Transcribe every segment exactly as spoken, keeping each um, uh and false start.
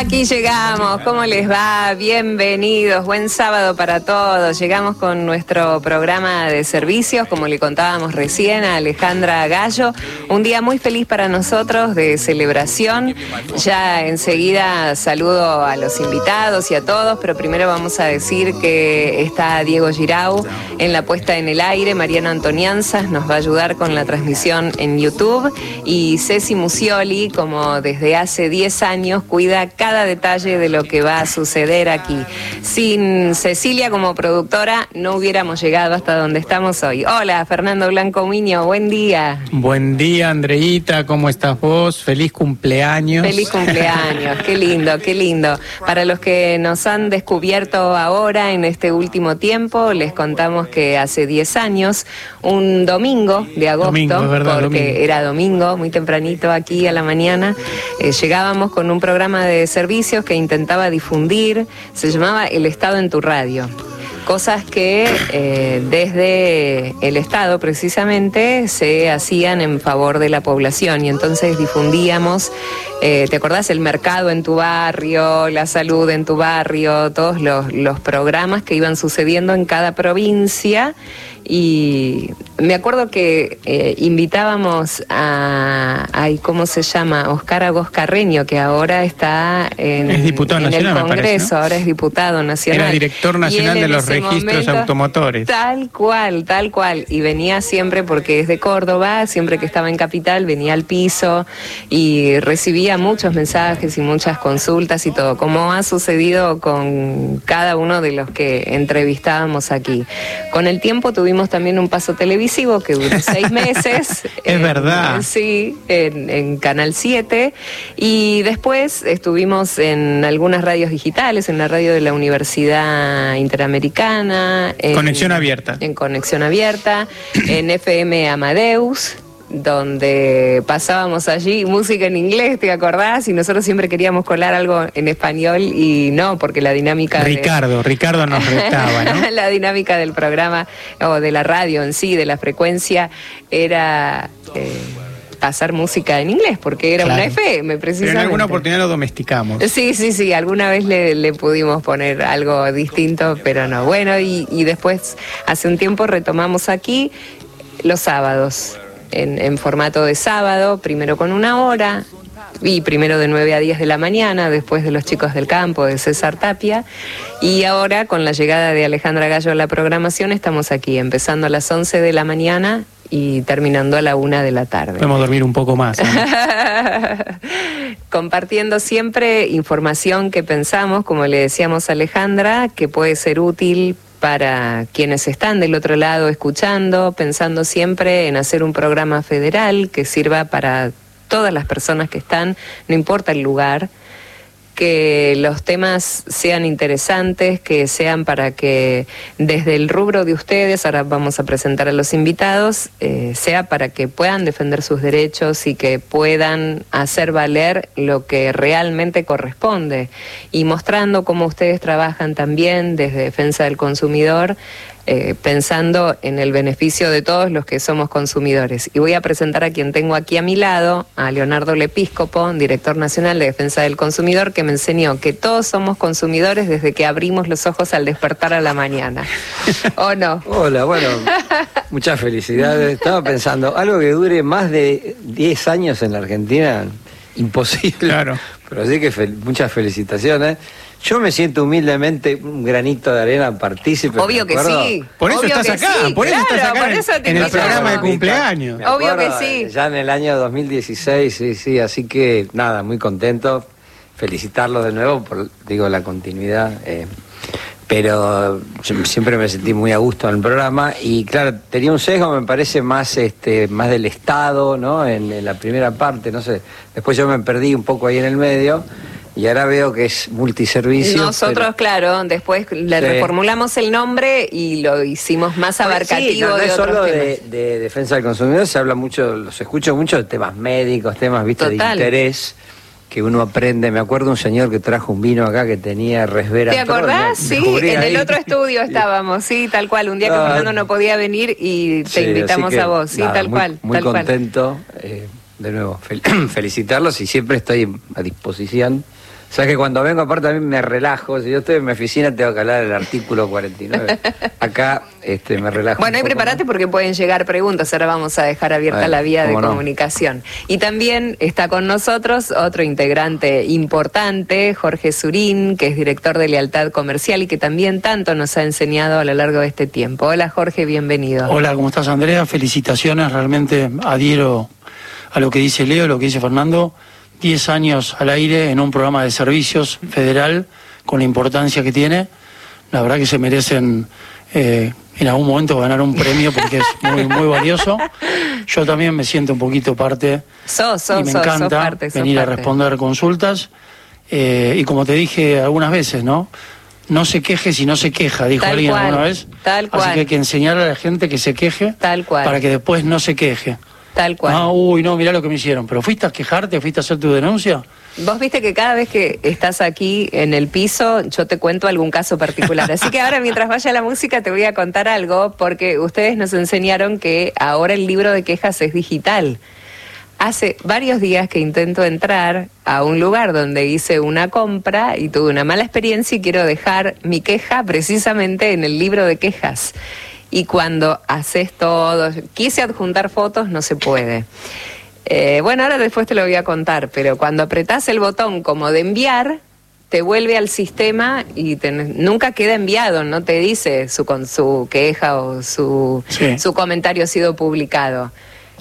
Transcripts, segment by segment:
Aquí llegamos, ¿cómo les va? Bienvenidos, buen sábado para todos. Llegamos con nuestro programa de servicios, como le contábamos recién a Alejandra Gallo. Un día muy feliz para nosotros, de celebración. Ya enseguida saludo a los invitados y a todos, pero primero vamos a decir que está Diego Girau en la puesta en el aire, Mariano Antonianzas nos va a ayudar con la transmisión en YouTube y Ceci Musioli, como desde hace diez años, cuida cada detalle de lo que va a suceder aquí. Sin Cecilia como productora no hubiéramos llegado hasta donde estamos hoy. Hola, Fernando Blanco Miño, buen día. Buen día, Andreita, ¿cómo estás vos? Feliz cumpleaños. Feliz cumpleaños, qué lindo, qué lindo. Para los que nos han descubierto ahora en este último tiempo, les contamos que hace diez años, un domingo de agosto, domingo, es verdad, porque domingo. era domingo, muy tempranito aquí a la mañana, eh, llegábamos con un programa de servicios que intentaba difundir, se llamaba El Estado en tu Radio. Cosas que eh, desde el Estado precisamente se hacían en favor de la población y entonces difundíamos, eh, ¿te acordás? El mercado en tu barrio, la salud en tu barrio, todos los, los programas que iban sucediendo en cada provincia. Y me acuerdo que eh, invitábamos a, ay, ¿cómo se llama? Oscar Agos Carreño, que ahora está en, es diputado en nacional, el Congreso, me parece, ¿no? Ahora es diputado nacional. Era director nacional de los registros momento, automotores. Tal cual, tal cual. Y venía siempre, porque es de Córdoba, siempre que estaba en Capital, venía al piso y recibía muchos mensajes y muchas consultas y todo, como ha sucedido con cada uno de los que entrevistábamos aquí. Con el tiempo tuvimos también un paso televisivo que duró seis meses. Es en, verdad. Sí, en, en Canal siete. Y después estuvimos en algunas radios digitales, en la radio de la Universidad Interamericana. En, Conexión Abierta. En Conexión Abierta, en F M Amadeus, donde pasábamos allí música en inglés, ¿te acordás? Y nosotros siempre queríamos colar algo en español y no, porque la dinámica... Ricardo, de... Ricardo nos retaba, ¿no? La dinámica del programa, o de la radio en sí, de la frecuencia, era... Eh, pasar música en inglés, porque era claro. Una F M, precisamente. Pero en alguna oportunidad lo domesticamos. Sí, sí, sí, alguna vez le, le pudimos poner algo distinto, pero no. Bueno, y, y después, hace un tiempo retomamos aquí los sábados. En, en formato de sábado, primero con una hora, y primero de nueve a diez de la mañana, después de Los Chicos del Campo, de César Tapia, y ahora con la llegada de Alejandra Gallo a la programación, estamos aquí, empezando a las once de la mañana y terminando a la una de la tarde. Podemos dormir un poco más, ¿eh? Compartiendo siempre información que pensamos, como le decíamos a Alejandra, que puede ser útil para quienes están del otro lado escuchando, pensando siempre en hacer un programa federal que sirva para todas las personas que están, no importa el lugar, que los temas sean interesantes, que sean para que desde el rubro de ustedes, ahora vamos a presentar a los invitados, eh, sea para que puedan defender sus derechos y que puedan hacer valer lo que realmente corresponde. Y mostrando cómo ustedes trabajan también desde Defensa del Consumidor, Eh, pensando en el beneficio de todos los que somos consumidores. Y voy a presentar a quien tengo aquí a mi lado, a Leonardo Lepíscopo, director nacional de Defensa del Consumidor, que me enseñó que todos somos consumidores desde que abrimos los ojos al despertar a la mañana. ¿O no? Hola, bueno, muchas felicidades. Estaba pensando, algo que dure más de diez años en la Argentina, imposible. Claro. Pero así que fel- muchas felicitaciones. Yo me siento humildemente un granito de arena partícipe. Obvio que sí. Por eso Obvio estás que acá, sí, por eso claro, estás acá por en, eso te en el invitamos. programa de cumpleaños. Me Obvio acuerdo, que sí. Ya en el año dos mil dieciséis, sí, sí, así que nada, muy contento. Felicitarlos de nuevo por, digo, la continuidad. Eh, pero yo siempre me sentí muy a gusto en el programa y claro, tenía un sesgo, me parece, más este más del Estado, ¿no? En, en la primera parte, no sé. Después yo me perdí un poco ahí en el medio. Y ahora veo que es multiservicio. Nosotros, pero... claro, después le sí. reformulamos el nombre y lo hicimos más abarcativo. Sí, no, no de es otros solo temas. de, de defensa del consumidor, se habla mucho, los escucho mucho de temas médicos, temas, viste, Total. de interés, que uno aprende. Me acuerdo un señor que trajo un vino acá que tenía resveratrol. ¿Te acordás? Me- me Sí, cubrí en ahí. el otro estudio estábamos, sí, tal cual. Un día que Ah. Fernando no podía venir y te Sí, invitamos así que, a vos, sí, nada, tal muy, cual. Muy tal cual. contento, eh, de nuevo, fel- felicitarlos y siempre estoy a disposición Sabes que cuando vengo aparte a mí me relajo, si yo estoy en mi oficina tengo que hablar del artículo cuarenta y nueve. Acá este, me relajo. Bueno, y prepárate porque pueden llegar preguntas, ahora vamos a dejar abierta Bueno, la vía de cómo no. comunicación. Y también está con nosotros otro integrante importante, Jorge Surín, que es director de Lealtad Comercial y que también tanto nos ha enseñado a lo largo de este tiempo. Hola Jorge, bienvenido. Hola, ¿cómo estás, Andrea? Felicitaciones, realmente adhiero a lo que dice Leo, lo que dice Fernando. Diez años al aire en un programa de servicios federal, con la importancia que tiene. La verdad que se merecen eh, en algún momento ganar un premio porque es muy, muy valioso. Yo también me siento un poquito parte Sos, sos, y me sos, encanta sos parte, sos venir parte. a responder consultas. Eh, y como te dije algunas veces, ¿no? No se queje si no se queja, dijo Tal alguien cual, alguna vez. tal Así cual. que hay que enseñarle a la gente que se queje Tal cual. para que después no se queje. Tal cual. No, uy, no, mirá lo que me hicieron. ¿Pero fuiste a quejarte? ¿Fuiste a hacer tu denuncia? Vos viste que cada vez que estás aquí en el piso, yo te cuento algún caso particular. Así que ahora, mientras vaya la música, te voy a contar algo, porque ustedes nos enseñaron que ahora el libro de quejas es digital. Hace varios días que intento entrar a un lugar donde hice una compra y tuve una mala experiencia y quiero dejar mi queja precisamente en el libro de quejas. Y cuando haces todo, quise adjuntar fotos, no se puede. Eh, bueno, ahora después te lo voy a contar, pero cuando apretás el botón como de enviar, te vuelve al sistema y te, nunca queda enviado, no te dice su, con su queja o su, Sí. su comentario ha sido publicado.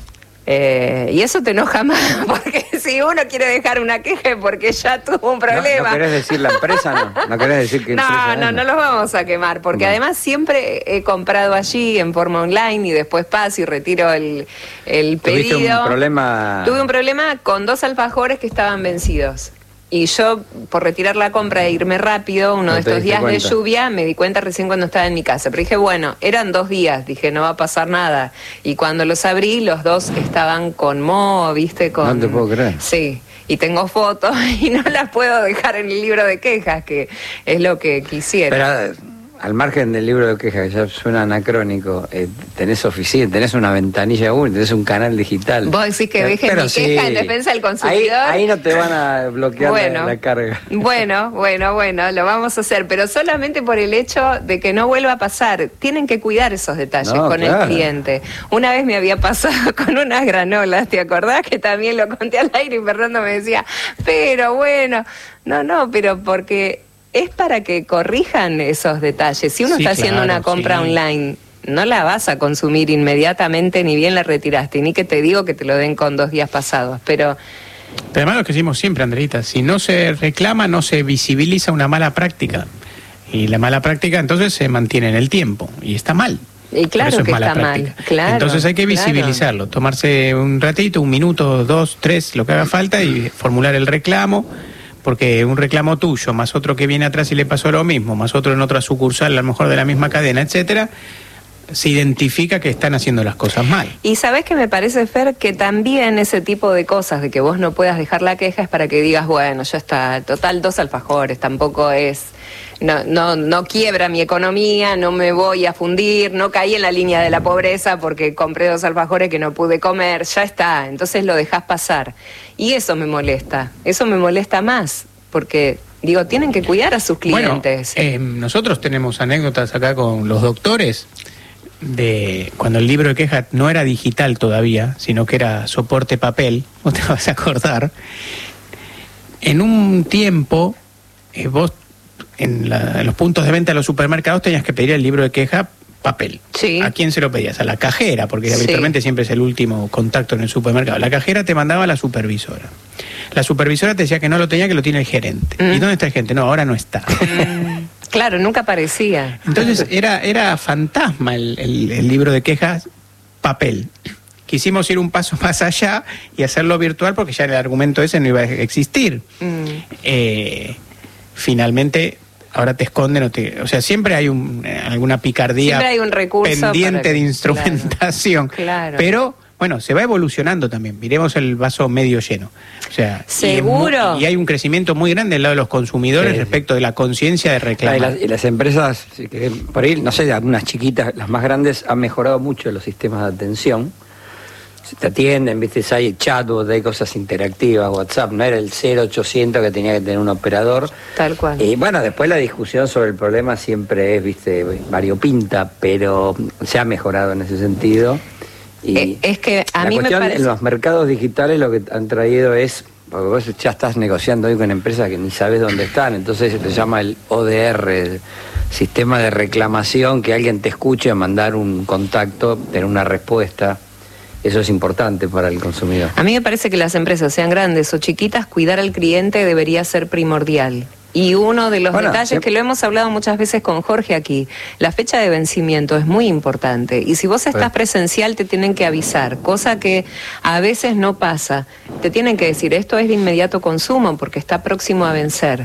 Eh, y eso te enoja más, porque si uno quiere dejar una queja es porque ya tuvo un ¿No, problema. ¿No querés decir la empresa? No, ¿No querés decir que No, empresa no, es? no los vamos a quemar, porque No. además siempre he comprado allí en forma online y después paso y retiro el, el ¿Tuviste pedido. un problema? Tuve un problema con dos alfajores que estaban vencidos. Y yo, por retirar la compra e irme rápido, uno No de te estos diste días cuenta. de lluvia, me di cuenta recién cuando estaba en mi casa. Pero dije, bueno, eran dos días, dije, no va a pasar nada. Y cuando los abrí, los dos estaban con moho, ¿viste? Con... No te puedo creer. Sí, y tengo fotos y no las puedo dejar en el libro de quejas, que es lo que quisiera. Pero al margen del libro de quejas, que ya suena anacrónico, eh, tenés oficina, tenés una ventanilla única, tenés un canal digital. Vos decís que dejes Pero mi sí, queja en defensa del consumidor. Ahí, ahí no te van a bloquear Bueno, la, la carga. Bueno, bueno, bueno, lo vamos a hacer, pero solamente por el hecho de que no vuelva a pasar. Tienen que cuidar esos detalles No, con claro. el cliente. Una vez me había pasado con unas granolas, ¿te acordás? Que también lo conté al aire y Fernando me decía, pero bueno, no, no, pero porque es para que corrijan esos detalles. Si uno Sí, está haciendo claro, una compra sí. online, no la vas a consumir inmediatamente, ni bien la retiraste, ni que te digo que te lo den con dos días pasados, pero... Pero además lo que decimos siempre, Andreita, si no se reclama, no se visibiliza una mala práctica. Y la mala práctica entonces se mantiene en el tiempo. Y está mal. Y claro Por eso que es mala está práctica. mal, claro, Entonces hay que claro. visibilizarlo, tomarse un ratito, un minuto, dos, tres, lo que haga falta y formular el reclamo. Porque un reclamo tuyo, más otro que viene atrás y le pasó lo mismo, más otro en otra sucursal, a lo mejor de la misma cadena, etcétera, se identifica que están haciendo las cosas mal. Y sabés que me parece, Fer, que también ese tipo de cosas de que vos no puedas dejar la queja es para que digas, bueno, ya está, total, dos alfajores, tampoco es, no, no, no quiebra mi economía, no me voy a fundir, no caí en la línea de la pobreza porque compré dos alfajores que no pude comer, ya está, entonces lo dejás pasar. Y eso me molesta, eso me molesta más, porque... Digo, tienen que cuidar a sus clientes. Bueno, eh, nosotros tenemos anécdotas acá con los doctores de cuando el libro de quejas no era digital todavía, sino que era soporte papel, vos te vas a acordar. En un tiempo, eh, vos en, la, en los puntos de venta de los supermercados tenías que pedir el libro de queja papel. Sí. ¿A quién se lo pedías? A la cajera, porque Sí. habitualmente siempre es el último contacto en el supermercado. La cajera te mandaba a la supervisora. La supervisora te decía que no lo tenía, que lo tiene el gerente. Mm. ¿Y dónde está el gerente? No, ahora no está. Mm, claro, nunca aparecía. Entonces era, era fantasma el, el- el libro de quejas papel. Quisimos ir un paso más allá y hacerlo virtual porque ya el argumento ese no iba a existir. Mm. Eh, finalmente, ahora te esconden, o, te, o sea, siempre hay un, eh, alguna picardía Siempre hay un recurso pendiente para- de instrumentación. Claro, claro. Pero, bueno, se va evolucionando también. Miremos el vaso medio lleno. O sea, ¿Seguro? Y, es muy- y hay un crecimiento muy grande del lado de los consumidores Sí. respecto de la conciencia de Claro, reclamar. y, las, y las empresas, si querés, por ahí, no sé, algunas chiquitas, las más grandes, han mejorado mucho los sistemas de atención. te atienden, viste, hay chatbot, hay cosas interactivas, WhatsApp, no era el cero ochocientos que tenía que tener un operador. Tal cual. Y bueno, después la discusión sobre el problema siempre es, viste, variopinta, pero se ha mejorado en ese sentido. Y eh, es que a la mí cuestión, me parece... en los mercados digitales lo que han traído es, porque vos ya estás negociando hoy con empresas que ni sabes dónde están, entonces se te llama el O D R, el sistema de reclamación, que alguien te escuche, mandar un contacto, tener una respuesta. Eso es importante para el consumidor. A mí me parece que las empresas, sean grandes o chiquitas, cuidar al cliente debería ser primordial. Y uno de los bueno, detalles sí. que lo hemos hablado muchas veces con Jorge aquí, la fecha de vencimiento es muy importante. Y si vos estás sí. presencial te tienen que avisar, cosa que a veces no pasa. Te tienen que decir, esto es de inmediato consumo porque está próximo a vencer.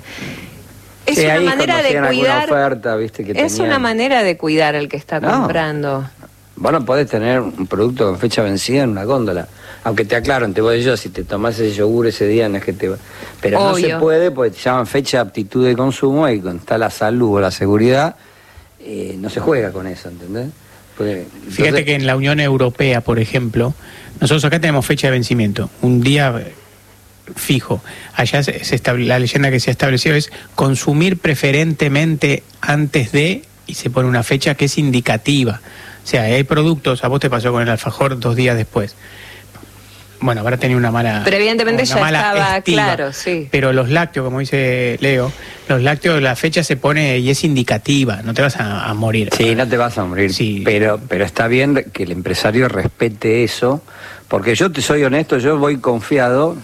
Es sí, una ahí manera de cuidar. Oferta, ¿viste? Que es tenían. una manera de cuidar al que está No. comprando. Vos no podés tener un producto con fecha vencida en una góndola. Aunque te aclaro, te voy yo, si te tomás ese yogur ese día no es que te va. Pero Obvio. no se puede porque te llaman fecha de aptitud de consumo y cuando está la salud o la seguridad, eh, no se juega con eso, ¿entendés? Porque, entonces... Fíjate que en la Unión Europea, por ejemplo, nosotros acá tenemos fecha de vencimiento, un día fijo. Allá se, se estable, la leyenda que se ha establecido es consumir preferentemente antes de, y se pone una fecha que es indicativa. O sea, hay productos, a vos te pasó con el alfajor dos días después. Bueno, habrá tenido una mala... Pero evidentemente una ya mala estaba estiva. claro, sí. Pero los lácteos, como dice Leo, los lácteos, la fecha se pone y es indicativa, no te vas a, a morir. Sí, no te vas a morir, Sí. pero, pero está bien que el empresario respete eso, porque yo te soy honesto, yo voy confiado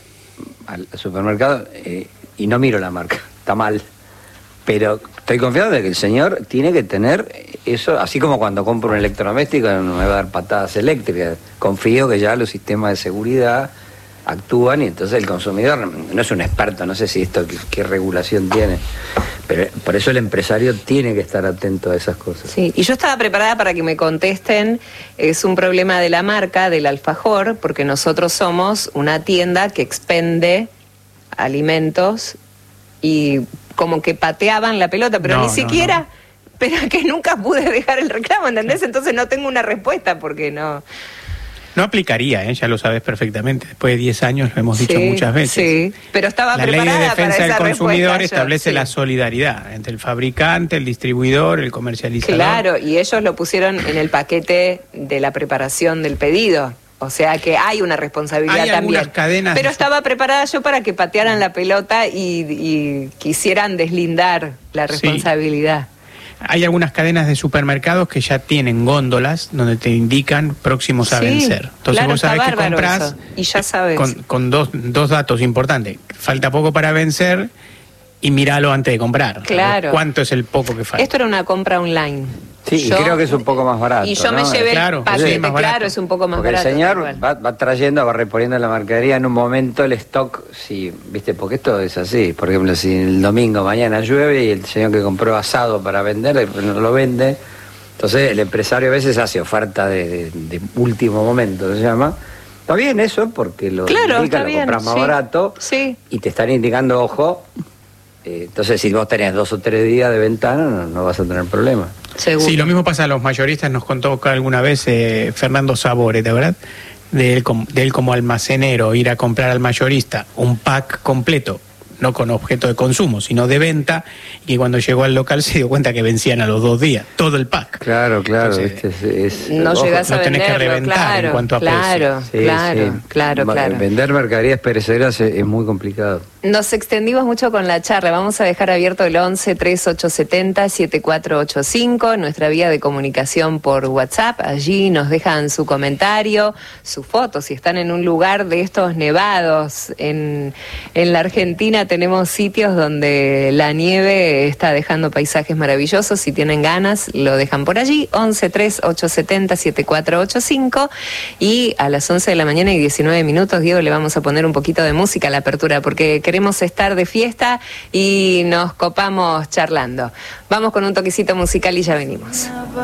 al supermercado eh, y no miro la marca, está mal. Pero estoy confiado de que el señor tiene que tener eso, así como cuando compro un electrodoméstico no me va a dar patadas eléctricas. Confío que ya los sistemas de seguridad actúan y entonces el consumidor no es un experto, no sé si esto qué, qué regulación tiene, pero por eso el empresario tiene que estar atento a esas cosas. Sí, y yo estaba preparada para que me contesten, es un problema de la marca, del alfajor, porque nosotros somos una tienda que expende alimentos y como que pateaban la pelota, pero No, ni no, siquiera, no. pero que nunca pude dejar el reclamo, ¿entendés? Entonces no tengo una respuesta porque no... No aplicaría, ¿eh? Ya lo sabes perfectamente. Después de diez años lo hemos dicho Sí, muchas veces. Sí, pero estaba La ley preparada de defensa para del esa consumidor respuesta, establece yo, la sí. solidaridad entre el fabricante, el distribuidor, el comercializador. Claro, y ellos lo pusieron en el paquete de la preparación del pedido. O sea que hay una responsabilidad Hay también. algunas cadenas Pero de- estaba preparada yo para que patearan la pelota y, y quisieran deslindar la Sí. responsabilidad. Hay algunas cadenas de supermercados que ya tienen góndolas donde te indican próximos a Sí, vencer. Entonces claro, vos está sabés que bárbaro comprás eso. Y ya sabes. con, con dos, dos datos importantes. Falta poco para vencer y míralo antes de comprar. Claro. ¿Cuánto es el poco que falta? Esto era una compra online. Sí, Yo- y creo que es un poco más barato. Y yo ¿no? me llevé Claro, el paquete, sí, más barato. claro, es un poco más Porque barato. el tal señor cual. va, va trayendo, va reponiendo la mercadería en un momento el stock, sí, viste, porque esto es así. Por ejemplo, si el domingo mañana llueve y el señor que compró asado para vender después no lo vende, entonces el empresario a veces hace oferta de, de- de último momento, se llama. Está bien eso porque lo Claro, indica, está lo bien, compras más sí, barato sí. y te están indicando, ojo. eh, entonces si vos tenés dos o tres días de ventana no, no vas a tener problema. Seguro. Sí, lo mismo pasa a los mayoristas, nos contó acá alguna vez eh, Fernando Sabore, ¿de verdad? De él, com- de él como almacenero, ir a comprar al mayorista un pack completo, no con objeto de consumo, sino de venta, y que cuando llegó al local se dio cuenta que vencían a los dos días, todo el pack. Claro, claro, Entonces, viste, es, es- No ojo, llegás a lo tenés que venderlo, reventar claro, en cuanto a claro, Sí, claro, sí. claro, Va- claro. Vender mercaderías perecederas es, es muy complicado. Nos extendimos mucho con la charla. Vamos a dejar abierto el once, treinta y ocho setenta, setenta y cuatro ochenta y cinco, nuestra vía de comunicación por WhatsApp. Allí nos dejan su comentario, su foto. Si están en un lugar de estos nevados en, en la Argentina, tenemos sitios donde la nieve está dejando paisajes maravillosos. Si tienen ganas, lo dejan por allí. once, treinta y ocho setenta, setenta y cuatro ochenta y cinco. Y a las once de la mañana y diecinueve minutos, Diego, le vamos a poner un poquito de música a la apertura porque queremos estar de fiesta y nos copamos charlando. Vamos con un toquecito musical y ya venimos.